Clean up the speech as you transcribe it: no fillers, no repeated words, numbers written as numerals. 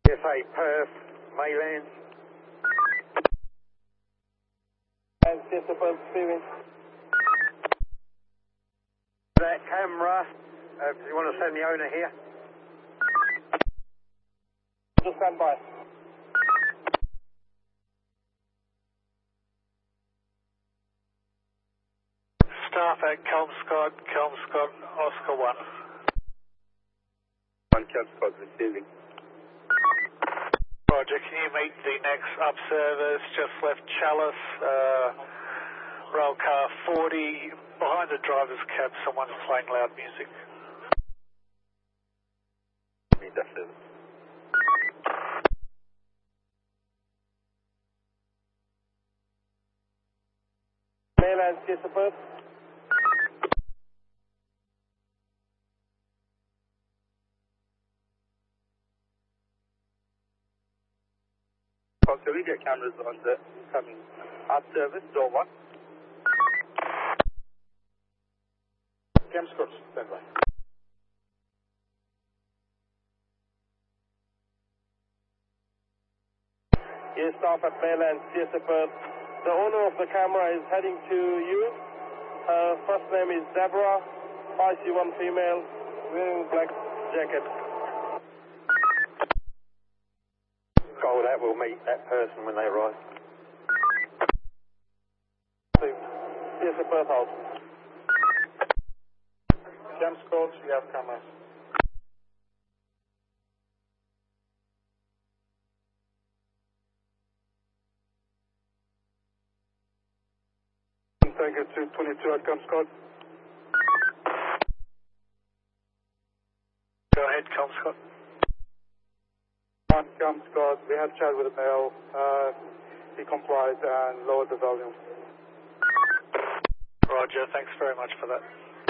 FA Perth, Maylands. And Sister Perth, Steven. That camera, do you want to send the owner here? Just stand by. Staff at Kelmscott, Oscar 1. 1 Kelmscott receiving. Roger, can you meet the next up service, just left Chalice, rail car 40, behind the driver's cab, someone's playing loud music. Need that service. Maylands, Sister Perth. So we get cameras on the coming up service, door 1. Kelmscott, stand by. Yes, staff at Maylands, Sister Perth. The owner of the camera is heading to you. Her first name is Deborah, IC1 female, wearing black jacket. Go that, we'll meet that person when they arrive. Sister Perth out. Kelmscott, we have cameras. Thank you, 222 at Kelmscott. Go ahead, Kelmscott. 1 Kelmscott, we had a chat with the male. He complied and lowered the volume. Roger, thanks very much for that.